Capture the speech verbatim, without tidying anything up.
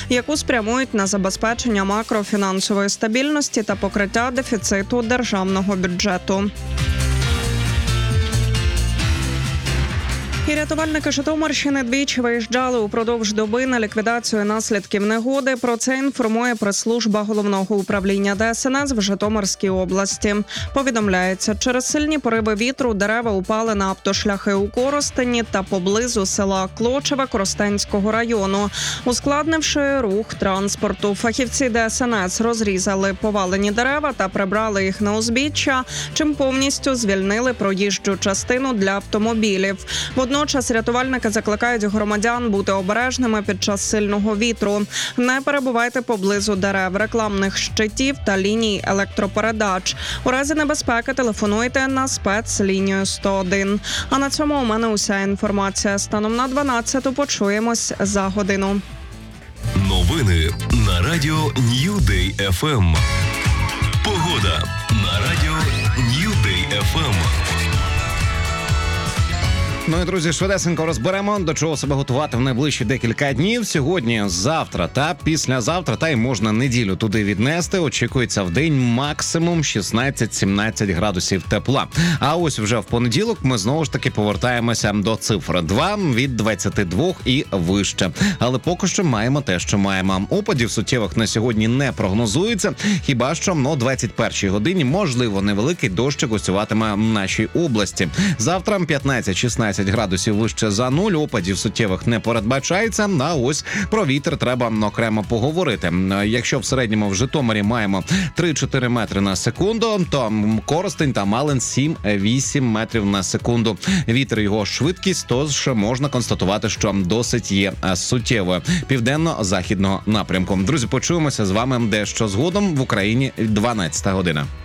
яку спрямують на забезпечення макрофінансової стабільності та покриття дефіциту державного бюджету. І рятувальники Житомирщини двічі виїжджали упродовж доби на ліквідацію наслідків негоди. Про це інформує прес-служба Головного управління Де Ес Ен Ес в Житомирській області. Повідомляється, через сильні пориви вітру дерева упали на автошляхи у Коростені та поблизу села Клочеве Коростенського району, ускладнивши рух транспорту. Фахівці Де Ес Ен Ес розрізали повалені дерева та прибрали їх на узбіччя, чим повністю звільнили проїжджу частину для автомобілів. Водночас рятувальники закликають громадян бути обережними під час сильного вітру. Не перебувайте поблизу дерев, рекламних щитів та ліній електропередач. У разі небезпеки телефонуйте на спецлінію сто один. А на цьому у мене уся інформація. Станом на дванадцяту почуємось за годину. Новини на радіо New Day еф ем. Погода на радіо New Day еф ем. Ну і, друзі, швидесенько розберемо, до чого себе готувати в найближчі декілька днів. Сьогодні, завтра та післязавтра, та й можна неділю туди віднести. Очікується в день максимум шістнадцять-сімнадцять градусів тепла. А ось вже в понеділок ми знову ж таки повертаємося до цифр два від двадцяти двох і вище. Але поки що маємо те, що маємо. Опадів суттєвих на сьогодні не прогнозується, хіба що о двадцять першій годині, можливо, невеликий дощик гостюватиме в нашій області. Завтра п'ятнадцять-шістнадцять градусів вище за нуль, опадів суттєвих не передбачається, а ось про вітер треба окремо поговорити. Якщо в середньому в Житомирі маємо три-чотири метри на секунду, то Коростень та Малин сім-вісім метрів на секунду. Вітер, його швидкість, тож можна констатувати, що досить є суттєвою. Південно-західного напрямку. Друзі, почуємося з вами дещо згодом. В Україні дванадцята година.